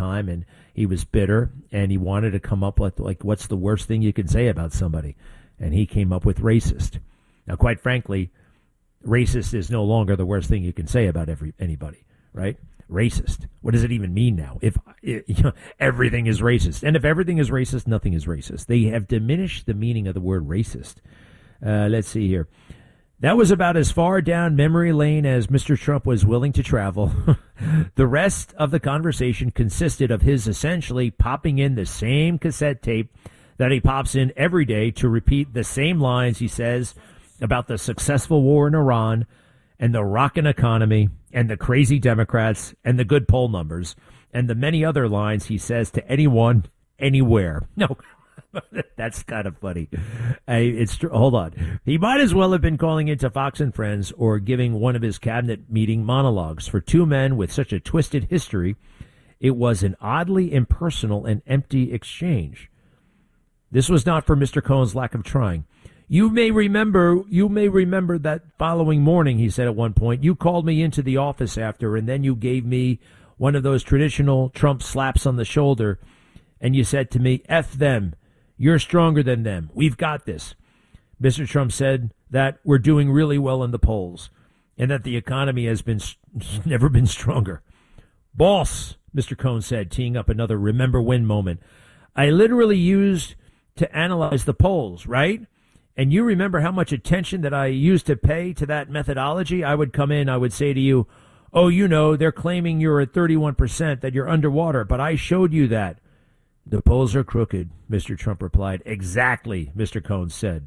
time, and he was bitter, and he wanted to come up with, like, what's the worst thing you can say about somebody? And he came up with racist. Now, quite frankly, racist is no longer the worst thing you can say about anybody, right? Racist. What does it even mean now? If everything is racist. And if everything is racist, nothing is racist. They have diminished the meaning of the word racist. Let's see here. That was about as far down memory lane as Mr. Trump was willing to travel. The rest of the conversation consisted of his essentially popping in the same cassette tape that he pops in every day to repeat the same lines he says about the successful war in Iran and the rockin' economy and the crazy Democrats and the good poll numbers and the many other lines he says to anyone, anywhere. No. That's kind of funny. Hold on. He might as well have been calling into Fox and Friends or giving one of his cabinet meeting monologues. For two men with such a twisted history, it was an oddly impersonal and empty exchange. This was not for Mr. Cohen's lack of trying. You may remember that following morning, he said at one point, you called me into the office after, and then you gave me one of those traditional Trump slaps on the shoulder, and you said to me, F them. You're stronger than them. We've got this. Mr. Trump said that we're doing really well in the polls and that the economy has never been stronger. Boss, Mr. Cohen said, teeing up another remember when moment. I literally used to analyze the polls, right? And you remember how much attention that I used to pay to that methodology? I would come in, I would say to you, oh, they're claiming you're at 31%, that you're underwater, but I showed you that. The polls are crooked, Mr. Trump replied. Exactly, Mr. Cohen said.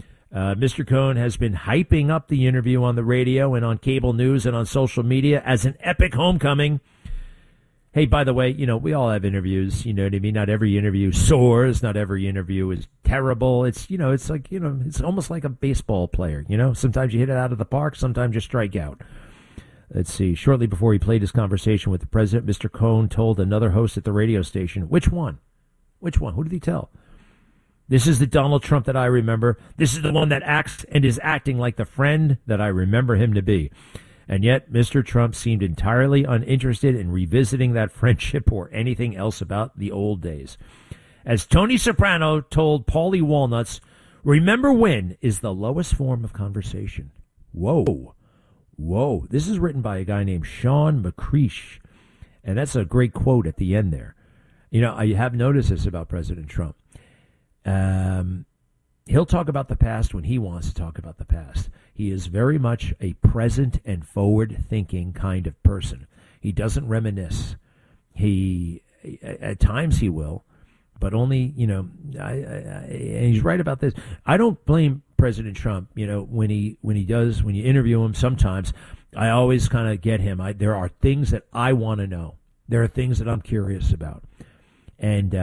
Mr. Cohen has been hyping up the interview on the radio and on cable news and on social media as an epic homecoming. Hey, by the way, we all have interviews, you know what I mean? Not every interview soars. Not every interview is terrible. It's like, it's almost like a baseball player, Sometimes you hit it out of the park, sometimes you strike out. Let's see. Shortly before he played his conversation with the president, Mr. Cohen told another host at the radio station, which one? Which one? Who did he tell? This is the Donald Trump that I remember. This is the one that acts and is acting like the friend that I remember him to be. And yet, Mr. Trump seemed entirely uninterested in revisiting that friendship or anything else about the old days. As Tony Soprano told Paulie Walnuts, remember when is the lowest form of conversation. Whoa. This is written by a guy named Sean McCreesh. And that's a great quote at the end there. I have noticed this about President Trump. He'll talk about the past when he wants to talk about the past. He is very much a present and forward-thinking kind of person. He doesn't reminisce. At times he will, but only, and he's right about this. I don't blame President Trump, when you interview him sometimes, I always kind of get him. There are things that I want to know. There are things that I'm curious about. And,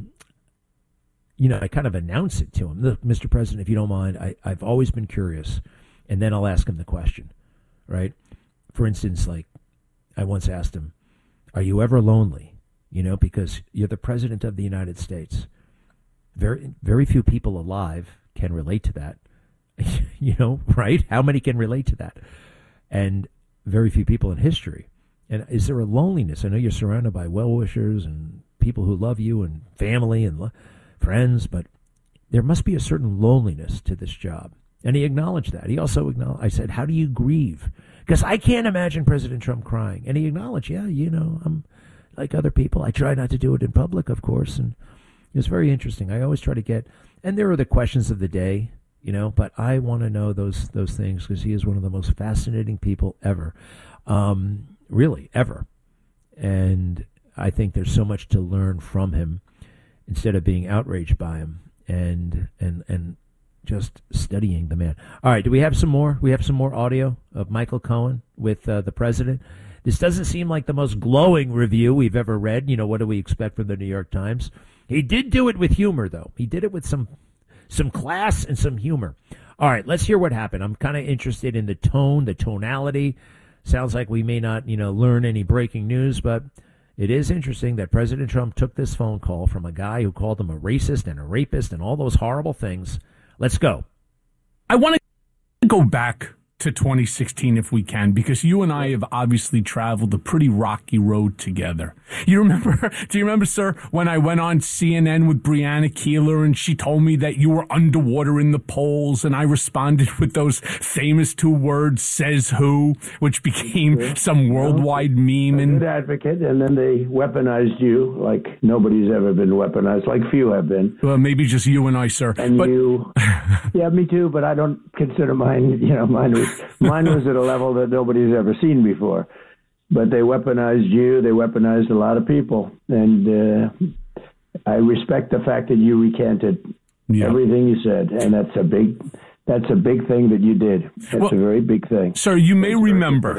I kind of announce it to him. Look, Mr. President, if you don't mind, I've always been curious. And then I'll ask him the question, right? For instance, like I once asked him, are you ever lonely? Because you're the president of the United States. Very, very few people alive can relate to that. Right? How many can relate to that? And very few people in history. And is there a loneliness? I know you're surrounded by well-wishers and people who love you and family and friends, but there must be a certain loneliness to this job. And he acknowledged that. He also acknowledged, I said, how do you grieve? Because I can't imagine President Trump crying. And he acknowledged, I'm like other people. I try not to do it in public, of course. And it was very interesting. I always try to get, and there are the questions of the day, but I want to know those things because he is one of the most fascinating people ever. Really, ever. And I think there's so much to learn from him instead of being outraged by him and just studying the man. All right, do we have some more? We have some more audio of Michael Cohen with the president. This doesn't seem like the most glowing review we've ever read. What do we expect from the New York Times? He did do it with humor, though. He did it with some class and some humor. All right, let's hear what happened. I'm kind of interested in the tone, the tonality. Sounds like we may not, learn any breaking news, but it is interesting that President Trump took this phone call from a guy who called him a racist and a rapist and all those horrible things. Let's go. I want to go back to 2016 if we can, because you and I have obviously traveled a pretty rocky road together. Do you remember, sir, when I went on CNN with Brianna Keeler and she told me that you were underwater in the polls, and I responded with those famous 2 words, says who, which became some worldwide meme. And good advocate, and then they weaponized you like nobody's ever been weaponized, like few have been. Well, maybe just you and I, sir. And you, yeah, me too, but I don't consider mine, mine was at a level that nobody's ever seen before. But they weaponized you. They weaponized a lot of people. And I respect the fact that you recanted everything you said. And that's a big thing that you did. That's a very big thing. Sir, you may remember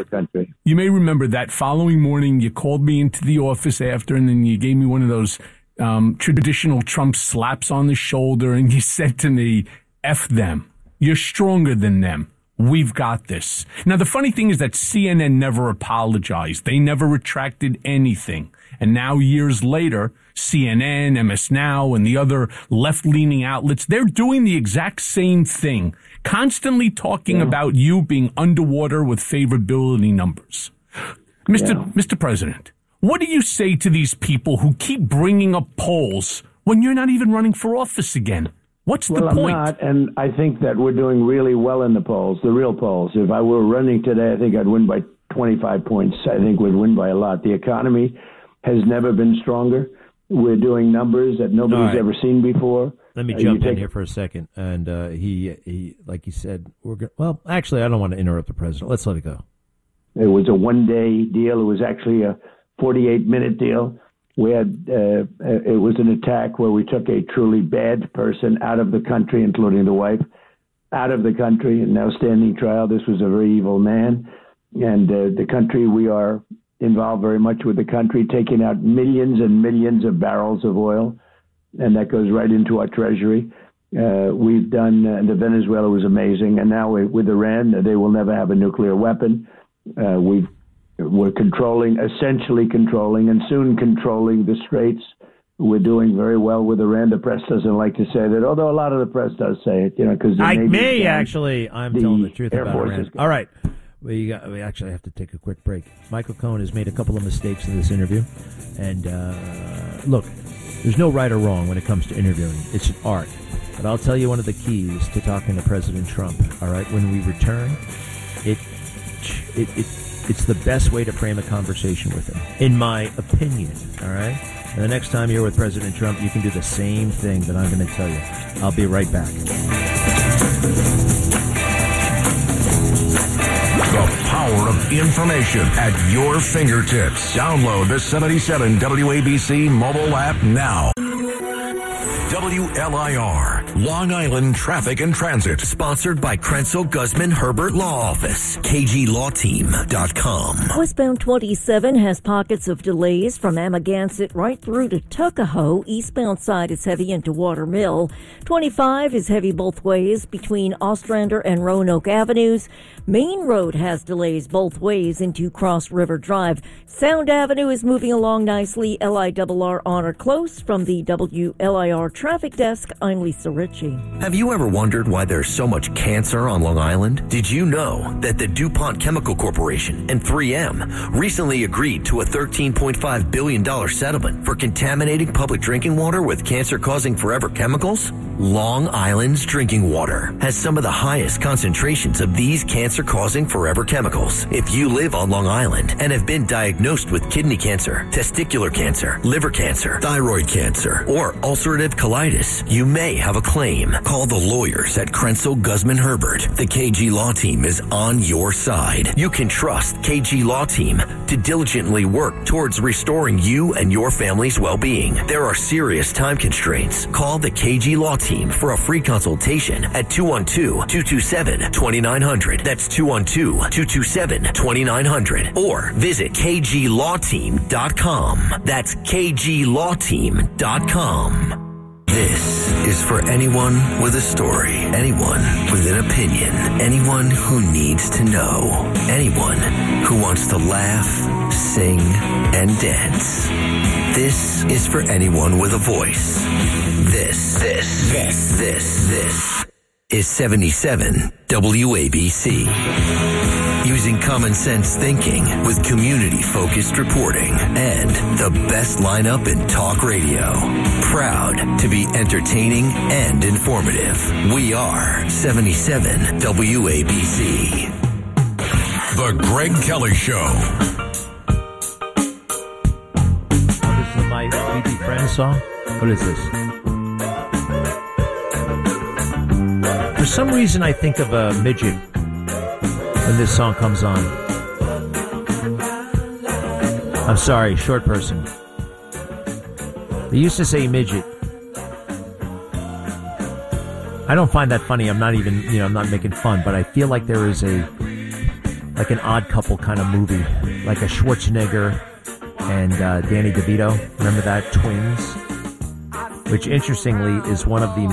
that following morning you called me into the office after, and then you gave me one of those traditional Trump slaps on the shoulder, and you said to me, F them. You're stronger than them. We've got this. Now, the funny thing is that CNN never apologized. They never retracted anything. And now, years later, CNN, MS Now, and the other left-leaning outlets, they're doing the exact same thing, constantly talking about you being underwater with favorability numbers. Mr. President, what do you say to these people who keep bringing up polls when you're not even running for office again? What's the point? I'm not, and I think that we're doing really well in the polls, the real polls. If I were running today, I think I'd win by 25 points. I think we'd win by a lot. The economy has never been stronger. We're doing numbers that nobody's ever seen before. Let me jump in here for a second. And he, like he said, well, actually, I don't want to interrupt the president. Let's let it go. It was a one-day deal. It was actually a 48-minute deal. We had it was an attack where we took a truly bad person out of the country, including the wife, out of the country, and now standing trial. This was a very evil man, and the country, we are involved very much with the country, taking out millions and millions of barrels of oil, and that goes right into our treasury. We've done the Venezuela was amazing, and now with Iran, they will never have a nuclear weapon. We're essentially controlling, and soon controlling the Straits. We're doing very well with Iran. The press doesn't like to say that, although a lot of the press does say it, because I'm telling the truth about Iran. All right. We actually have to take a quick break. Michael Cohen has made a couple of mistakes in this interview. And look, there's no right or wrong when it comes to interviewing. It's an art. But I'll tell you one of the keys to talking to President Trump. All right, when we return, it's the best way to frame a conversation with him, in my opinion, all right? And the next time you're with President Trump, you can do the same thing that I'm going to tell you. I'll be right back. The power of information at your fingertips. Download the 77 WABC mobile app now. WLIR, Long Island Traffic and Transit. Sponsored by Krenzel Guzman Herbert Law Office. KGLawTeam.com. Westbound 27 has pockets of delays from Amagansett right through to Tuckahoe. Eastbound side is heavy into Watermill. 25 is heavy both ways between Ostrander and Roanoke Avenues. Main Road has delays both ways into Cross River Drive. Sound Avenue is moving along nicely. LIRR on or close. From the WLIR Traffic Desk, I'm Lisa Ritchie. Have you ever wondered why there's so much cancer on Long Island? Did you know that the DuPont Chemical Corporation and 3M recently agreed to a $13.5 billion settlement for contaminating public drinking water with cancer-causing forever chemicals? Long Island's drinking water has some of the highest concentrations of these cancer-causing forever chemicals. If you live on Long Island and have been diagnosed with kidney cancer, testicular cancer, liver cancer, thyroid cancer, or ulcerative colitis, you may have a claim. Call the lawyers at Krenzel Guzman Herbert. The KG Law Team is on your side. You can trust KG Law Team to diligently work towards restoring you and your family's well-being. There are serious time constraints. Call the KG Law Team for a free consultation at 212-227-2900. That's 212-227-2900. Or visit KGLawTeam.com. That's KGLawTeam.com. This is for anyone with a story, anyone with an opinion, anyone who needs to know, anyone who wants to laugh, sing, and dance. This is for anyone with a voice. This is 77 WABC. Using common sense thinking with community-focused reporting and the best lineup in talk radio. Proud to be entertaining and informative. We are 77 WABC. The Greg Kelly Show. This is my BB Friends song. What is this? For some reason, I think of a midget when this song comes on. I'm sorry, short person. They used to say midget. I don't find that funny. I'm not even, I'm not making fun, but I feel like there is like an Odd Couple kind of movie, like a Schwarzenegger and Danny DeVito. Remember that? Twins. Which, interestingly, is one of the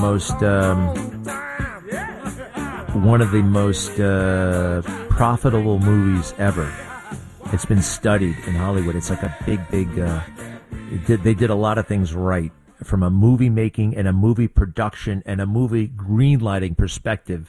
most profitable movies ever. It's been studied in Hollywood. It's like a big. They did a lot of things right from a movie making and a movie production and a movie greenlighting perspective.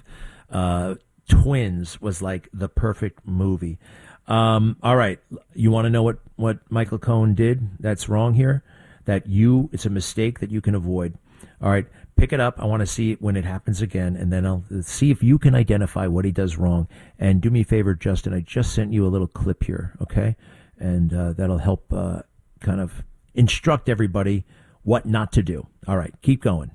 Twins was like the perfect movie. All right, you want to know what Michael Cohen did that's wrong here? It's a mistake that you can avoid. All right, pick it up. I want to see it when it happens again, and then I'll see if you can identify what he does wrong. And do me a favor, Justin, I just sent you a little clip here, okay? And that'll help kind of instruct everybody what not to do. All right, keep going.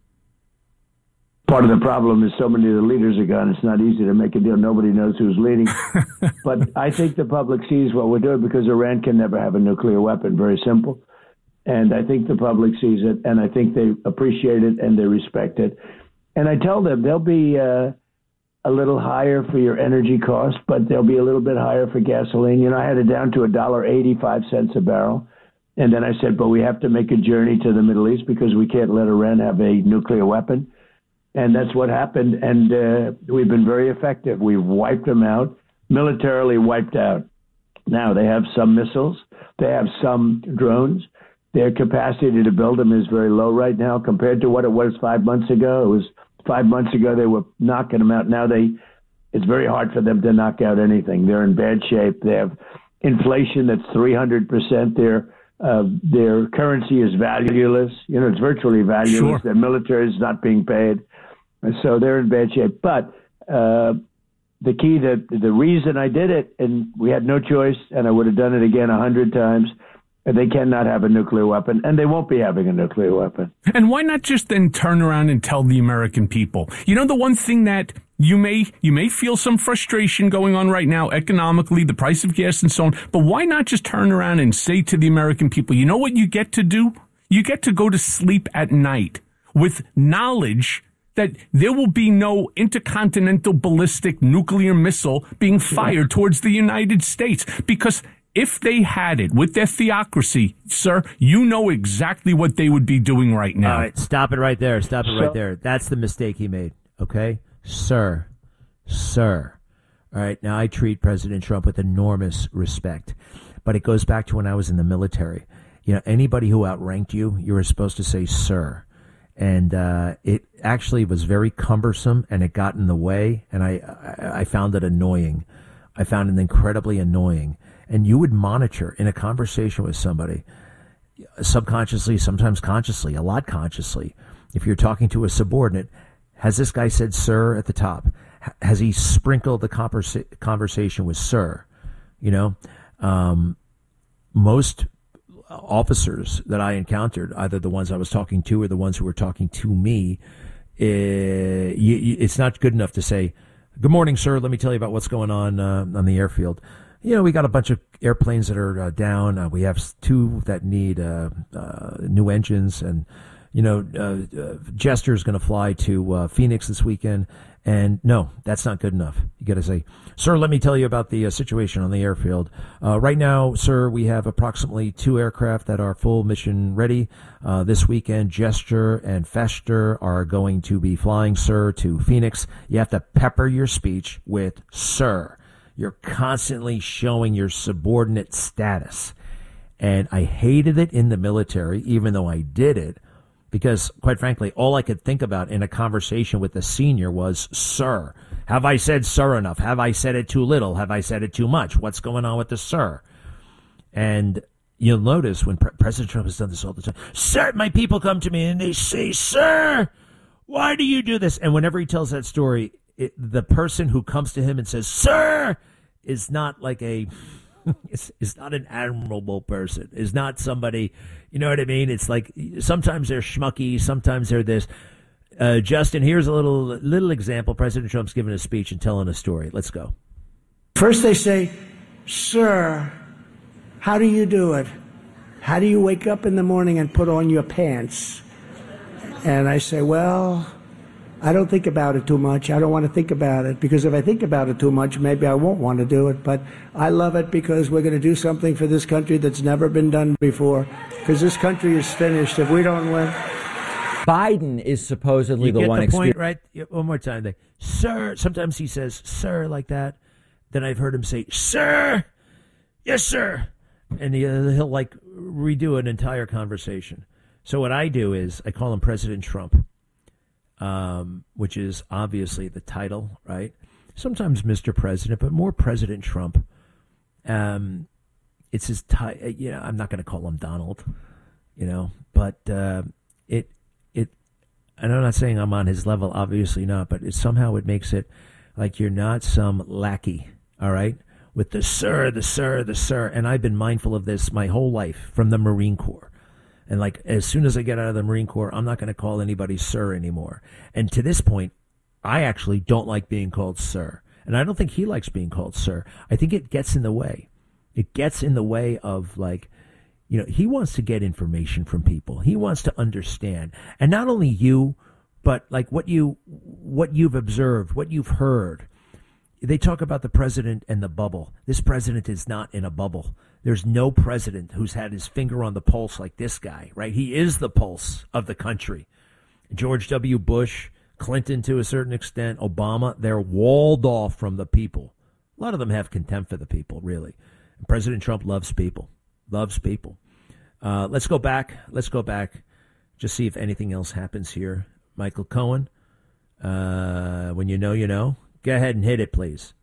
Part of the problem is so many of the leaders are gone. It's not easy to make a deal. Nobody knows who's leading. But I think the public sees what we're doing because Iran can never have a nuclear weapon. Very simple. And I think the public sees it, and I think they appreciate it and they respect it. And I tell them they'll be a little higher for your energy cost, but they'll be a little bit higher for gasoline. I had it down to $1.85 a barrel. And then I said, but we have to make a journey to the Middle East because we can't let Iran have a nuclear weapon. And that's what happened. And we've been very effective. We've wiped them out, militarily wiped out. Now they have some missiles. They have some drones. Their capacity to build them is very low right now compared to what it was 5 months ago. 5 months ago they were knocking them out. Now it's very hard for them to knock out anything. They're in bad shape. They have inflation that's 300%. Their currency is valueless. It's virtually valueless. Sure. Their military is not being paid. So they're in bad shape. But the reason I did it, and we had no choice, and I would have done it again 100 times, they cannot have a nuclear weapon, and they won't be having a nuclear weapon. And why not just then turn around and tell the American people? The one thing that you may feel some frustration going on right now economically, the price of gas and so on, but why not just turn around and say to the American people, you know what you get to do? You get to go to sleep at night with knowledge that there will be no intercontinental ballistic nuclear missile being fired towards the United States. Because if they had it with their theocracy, sir, you know exactly what they would be doing right now. All right, stop it right there. Right there. That's the mistake he made, okay? Sir. All right, now I treat President Trump with enormous respect, but it goes back to when I was in the military. Anybody who outranked you, you were supposed to say sir. And it actually was very cumbersome, and it got in the way, and I found it annoying. I found it incredibly annoying. And you would monitor in a conversation with somebody, subconsciously, sometimes consciously, a lot consciously. If you're talking to a subordinate, has this guy said sir at the top? Has he sprinkled the conversation with sir? Most officers that I encountered, either the ones I was talking to or the ones who were talking to me, it's not good enough to say, good morning, sir. Let me tell you about what's going on the airfield. We got a bunch of airplanes that are down. We have 2 that need new engines, and Jester is going to fly to Phoenix this weekend. And no, that's not good enough. You got to say, sir, let me tell you about the situation on the airfield. Right now, sir, we have approximately 2 aircraft that are full mission ready. This weekend, Jester and Fester are going to be flying, sir, to Phoenix. You have to pepper your speech with sir. You're constantly showing your subordinate status. And I hated it in the military, even though I did it. because, quite frankly, all I could think about in a conversation with a senior was, sir. Have I said sir enough? Have I said it too little? Have I said it too much? What's going on with the sir? And you'll notice when President Trump has done this all the time, sir, my people come to me and they say, sir, why do you do this? And whenever he tells that story, the person who comes to him and says, sir, is not like is not an admirable person, is not somebody, you know what I mean? It's like sometimes they're schmucky, sometimes they're this. Justin, here's a little example. President Trump's giving a speech and telling a story. Let's go. First they say, sir, how do you do it? How do you wake up in the morning and put on your pants? And I say, well, I don't think about it too much. I don't want to think about it, because if I think about it too much, maybe I won't want to do it. But I love it because we're going to do something for this country that's never been done before, because this country is finished if we don't win. Biden is supposedly the one. You get the point, right? One more time. Sir. Sometimes he says, sir, like that. Then I've heard him say, sir. Yes, sir. And he'll like redo an entire conversation. So what I do is I call him President Trump, which is obviously the title, right? Sometimes Mr. President, but more President Trump. It's his title. I'm not going to call him Donald, but and I'm not saying I'm on his level, obviously not, but somehow it makes it like you're not some lackey, all right? With the sir. And I've been mindful of this my whole life from the Marine Corps. And like as soon as I get out of the Marine Corps, I'm not going to call anybody sir anymore. And to this point, I actually don't like being called sir. And I don't think he likes being called sir. I think it gets in the way. It gets in the way of like, he wants to get information from people. He wants to understand. And not only you, but like what you've observed, what you've heard. They talk about the president and the bubble. This president is not in a bubble. There's no president who's had his finger on the pulse like this guy, right? He is the pulse of the country. George W. Bush, Clinton to a certain extent, Obama, they're walled off from the people. A lot of them have contempt for the people, really. And President Trump loves people. Let's go back. Just see if anything else happens here. Michael Cohen, when you know. Go ahead and hit it, please.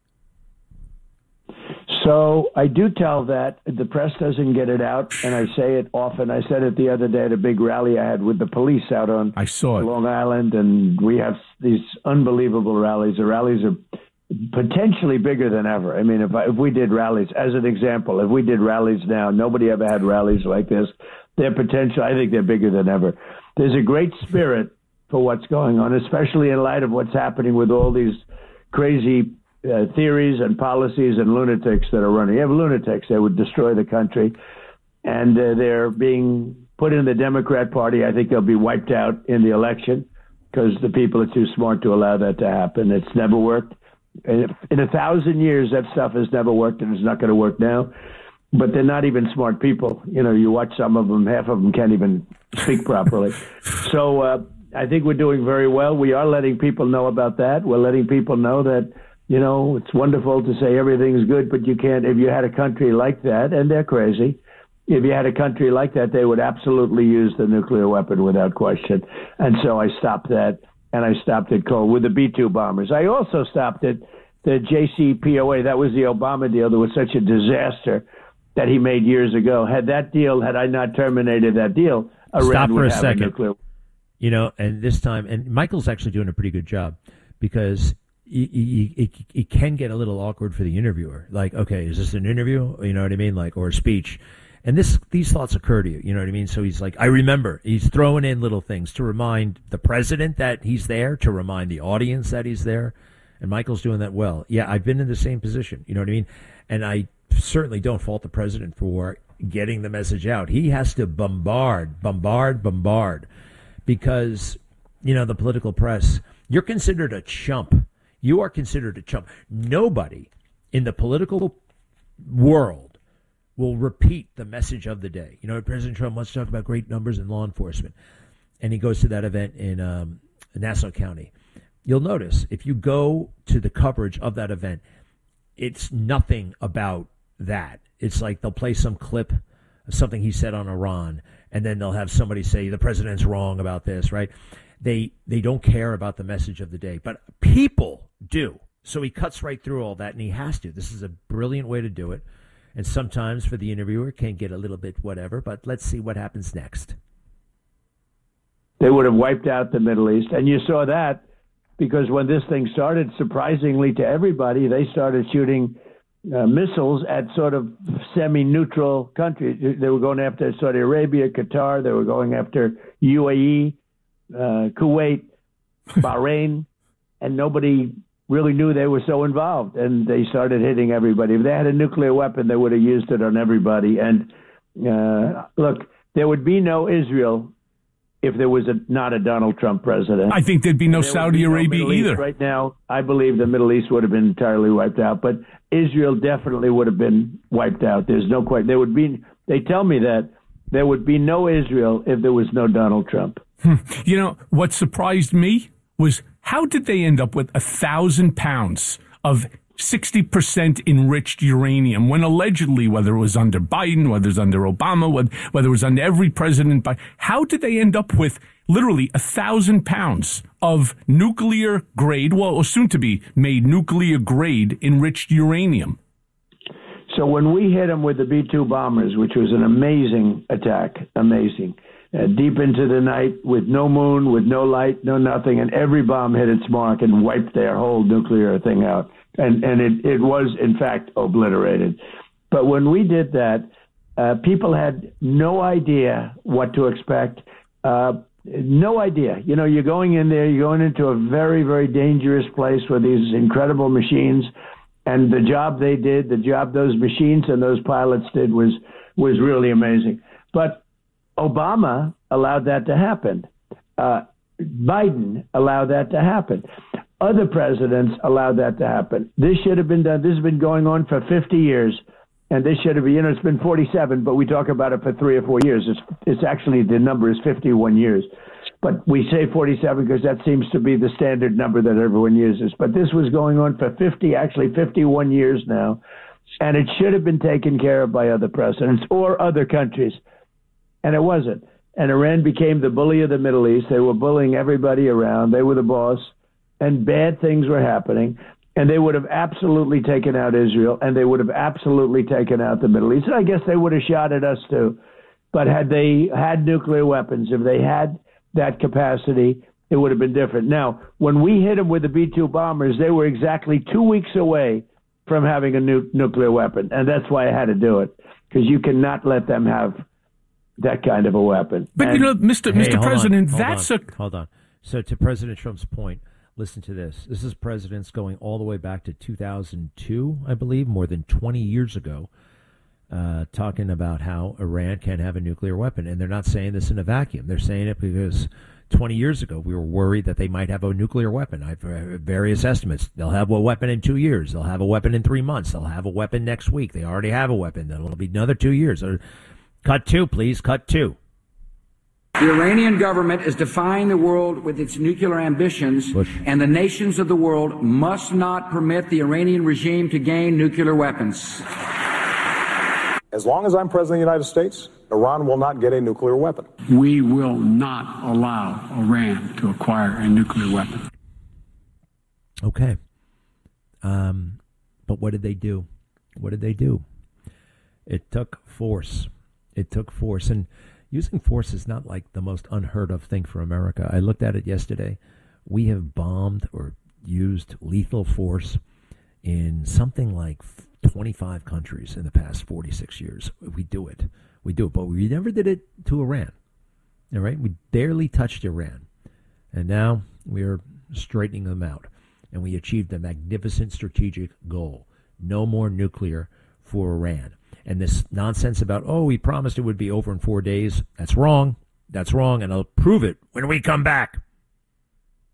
So I do tell that the press doesn't get it out, and I say it often. I said it the other day at a big rally I had with the police out on Long Island, and we have these unbelievable rallies. The rallies are potentially bigger than ever. I mean, if we did rallies, as an example, if we did rallies now, nobody ever had rallies like this. Their potential, I think they're bigger than ever. There's a great spirit for what's going on, especially in light of what's happening with all these crazy theories and policies and lunatics that are running. You have lunatics that would destroy the country, and they're being put in the Democrat Party. I think they'll be wiped out in the election because the people are too smart to allow that to happen. It's never worked. In 1,000 years, that stuff has never worked, and it's not going to work now. But they're not even smart people. You watch some of them, half of them can't even speak properly. So I think we're doing very well. We are letting people know about that. We're letting people know that, it's wonderful to say everything's good, but you can't. If you had a country like that, and they're crazy, if you had a country like that, they would absolutely use the nuclear weapon without question. And so I stopped that, and I stopped it cold with the B-2 bombers. I also stopped it, the JCPOA. That was the Obama deal. That was such a disaster that he made years ago. Had I not terminated that deal, Iran would have a nuclear. And this time, and Michael's actually doing a pretty good job, because it can get a little awkward for the interviewer. Like, okay, is this an interview? You know what I mean? Like, or a speech. And these thoughts occur to you. You know what I mean? So he's like, I remember. He's throwing in little things to remind the president that he's there, to remind the audience that he's there. And Michael's doing that well. Yeah, I've been in the same position. You know what I mean? And I certainly don't fault the president for getting the message out. He has to bombard, because, the political press, you're considered a chump. You are considered a chump. Nobody in the political world will repeat the message of the day. President Trump wants to talk about great numbers in law enforcement, and he goes to that event in Nassau County. You'll notice, if you go to the coverage of that event, it's nothing about that. It's like they'll play some clip of something he said on Iran, and then they'll have somebody say the president's wrong about this, right? They don't care about the message of the day, but people do. So he cuts right through all that, and he has to. This is a brilliant way to do it. And sometimes for the interviewer, it can get a little bit whatever, but let's see what happens next. They would have wiped out the Middle East. And you saw that because when this thing started, surprisingly to everybody, they started shooting missiles at sort of semi-neutral countries. They were going after Saudi Arabia, Qatar. They were going after UAE, Kuwait, Bahrain, and nobody really knew they were so involved. And they started hitting everybody. If they had a nuclear weapon, they would have used it on everybody. And look, there would be no Israel if there was not a Donald Trump president. I think there'd be no Saudi Arabia either. Right now, I believe the Middle East would have been entirely wiped out, but Israel definitely would have been wiped out. There's no question. There would be. They tell me that there would be no Israel if there was no Donald Trump. You know, what surprised me was how did they end up with 1,000 pounds of 60% enriched uranium when allegedly, whether it was under Biden, whether it was under Obama, whether it was under every president, how did they end up with literally 1,000 pounds of nuclear grade, well, or soon to be made nuclear grade enriched uranium? So when we hit them with the B-2 bombers, which was an amazing attack, deep into the night with no moon, with no light, no nothing, and every bomb hit its mark and wiped their whole nuclear thing out. And it was, in fact, obliterated. But when we did that, people had no idea what to expect. No idea. You know, you're going in there, you're going into a very, very dangerous place with these incredible machines. And the job they did, the job those machines and those pilots did was really amazing. But Obama allowed that to happen. Biden allowed that to happen. Other presidents allowed that to happen. This should have been done. This has been going on for 50 years, and this should have been, it's been 47, but we talk about it for 3 or 4 years. It's actually, the number is 51 years. But we say 47 because that seems to be the standard number that everyone uses. But this was going on for 51 years now, and it should have been taken care of by other presidents or other countries, and it wasn't. And Iran became the bully of the Middle East. They were bullying everybody around. They were the boss. And bad things were happening, and they would have absolutely taken out Israel, and they would have absolutely taken out the Middle East. And I guess they would have shot at us too. But had they had nuclear weapons, if they had that capacity, it would have been different. Now, when we hit them with the B-2 bombers, they were exactly 2 weeks away from having a nuclear weapon, and that's why I had to do it, because you cannot let them have that kind of a weapon. But, and, you know, Mr. President, Hold on. So to President Trump's point, listen to this. This is presidents going all the way back to 2002, I believe, more than 20 years ago, talking about how Iran can have a nuclear weapon. And they're not saying this in a vacuum. They're saying it because 20 years ago, we were worried that they might have a nuclear weapon. I've various estimates. They'll have a weapon in 2 years. They'll have a weapon in 3 months. They'll have a weapon next week. They already have a weapon. That'll be another 2 years. Cut 2, please. Cut 2. The Iranian government is defying the world with its nuclear ambitions, and the nations of the world must not permit the Iranian regime to gain nuclear weapons. As long as I'm president of the United States, Iran will not get a nuclear weapon. We will not allow Iran to acquire a nuclear weapon. Okay. But what did they do? What did they do? It took force. It took force. And using force is not like the most unheard of thing for America. I looked at it yesterday. We have bombed or used lethal force in something like 25 countries in the past 46 years. We do it. But we never did it to Iran. All right? We barely touched Iran. And now we are straightening them out. And we achieved a magnificent strategic goal. No more nuclear for Iran. And this nonsense about, we promised it would be over in 4 days. That's wrong. And I'll prove it when we come back.